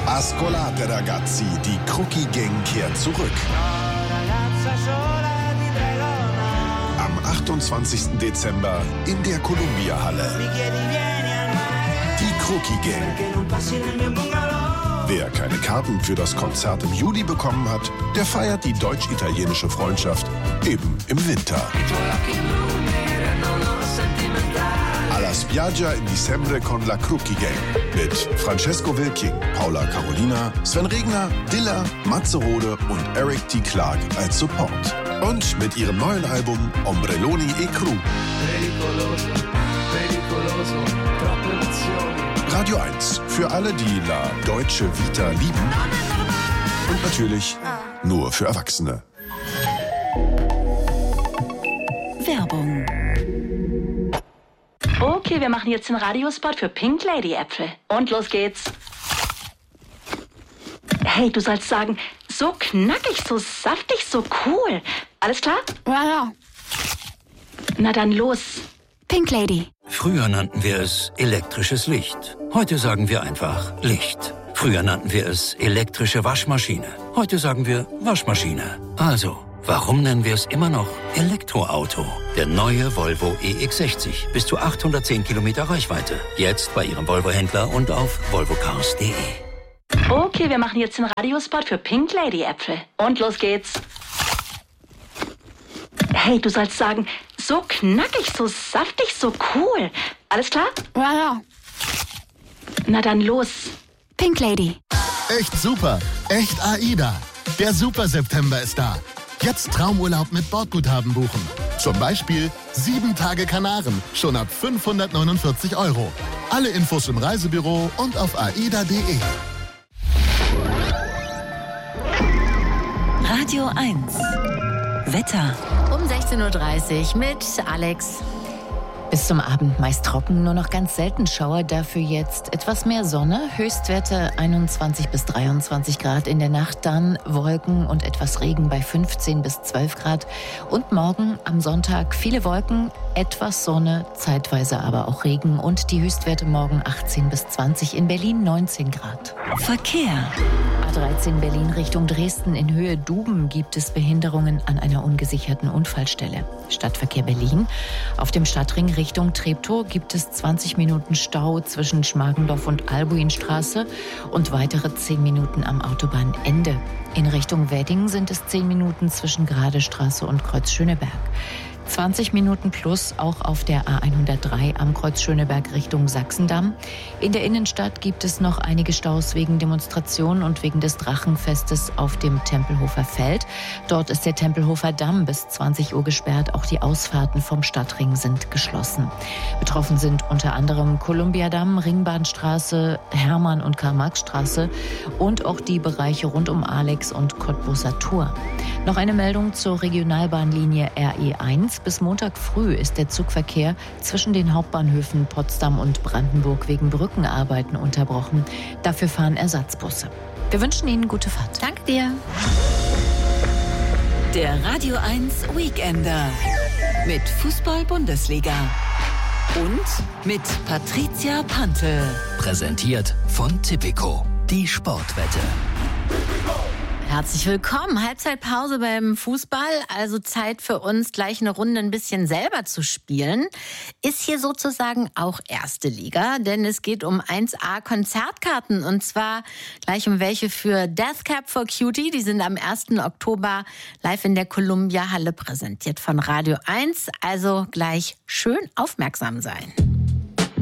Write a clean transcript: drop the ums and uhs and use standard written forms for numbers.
Ascolate ragazzi, die Crookie Gang kehrt zurück. Am 28. Dezember in der Columbia-Halle. Die Crookie Gang. Wer keine Karten für das Konzert im Juli bekommen hat, der feiert die deutsch-italienische Freundschaft eben im Winter. Alla spiaggia in dicembre con la Crookie Gang. Mit Francesco Wilking, Paula Carolina, Sven Regner, Dilla, Matze Rode und Eric T. Clark als Support. Und mit ihrem neuen Album Ombrelloni e Cru. Radio 1 für alle, die La Deutsche Vita lieben. Und natürlich nur für Erwachsene. Werbung. Okay, wir machen jetzt den Radiospot für Pink Lady Äpfel. Und los geht's. Hey, du sollst sagen, so knackig, so saftig, so cool. Alles klar? Ja. Na dann los. Pink Lady. Früher nannten wir es elektrisches Licht. Heute sagen wir einfach Licht. Früher nannten wir es elektrische Waschmaschine. Heute sagen wir Waschmaschine. Also, warum nennen wir es immer noch Elektroauto? Der neue Volvo EX60. Bis zu 810 Kilometer Reichweite. Jetzt bei Ihrem Volvo-Händler und auf volvocars.de. Okay, wir machen jetzt den Radiospot für Pink Lady Äpfel. Und los geht's. Hey, du sollst sagen, so knackig, so saftig, so cool. Alles klar? Ja. Na dann los. Pink Lady. Echt super. Echt AIDA. Der Super September ist da. Jetzt Traumurlaub mit Bordguthaben buchen. Zum Beispiel 7 Tage Kanaren. Schon ab 549 €. Alle Infos im Reisebüro und auf aida.de. Radio 1. Wetter. Um 16.30 Uhr mit Alex. Bis zum Abend meist trocken, nur noch ganz selten Schauer, dafür jetzt etwas mehr Sonne. Höchstwerte 21 bis 23 Grad in der Nacht, dann Wolken und etwas Regen bei 15 bis 12 Grad. Und morgen am Sonntag viele Wolken, etwas Sonne, zeitweise aber auch Regen und die Höchstwerte morgen 18 bis 20, in Berlin 19 Grad. Verkehr. A13 Berlin Richtung Dresden in Höhe Duben gibt es Behinderungen an einer ungesicherten Unfallstelle. Stadtverkehr Berlin. Auf dem Stadtring Richtung Treptow gibt es 20 Minuten Stau zwischen Schmargendorf und Albuinstraße und weitere 10 Minuten am Autobahnende. In Richtung Wedding sind es 10 Minuten zwischen Gradestraße und Kreuz Schöneberg. 20 Minuten plus auch auf der A103 am Kreuz Schöneberg Richtung Sachsendamm. In der Innenstadt gibt es noch einige Staus wegen Demonstrationen und wegen des Drachenfestes auf dem Tempelhofer Feld. Dort ist der Tempelhofer Damm bis 20 Uhr gesperrt. Auch die Ausfahrten vom Stadtring sind geschlossen. Betroffen sind unter anderem Kolumbiadamm, Ringbahnstraße, Hermann- und Karl-Marx-Straße und auch die Bereiche rund um Alex und Cottbuser Tor. Noch eine Meldung zur Regionalbahnlinie RE1. Bis Montag früh ist der Zugverkehr zwischen den Hauptbahnhöfen Potsdam und Brandenburg wegen Brückenarbeiten unterbrochen. Dafür fahren Ersatzbusse. Wir wünschen Ihnen gute Fahrt. Danke dir. Der Radio 1 Weekender. Mit Fußball-Bundesliga. Und mit Patricia Pantl. Präsentiert von Tipico. Die Sportwette. Herzlich willkommen. Halbzeitpause beim Fußball. Also Zeit für uns, gleich eine Runde ein bisschen selber zu spielen. Ist hier sozusagen auch erste Liga, denn es geht um 1A-Konzertkarten. Und zwar gleich um welche für Death Cab for Cutie. Die sind am 1. Oktober live in der Columbia Halle präsentiert von Radio 1. Also gleich schön aufmerksam sein.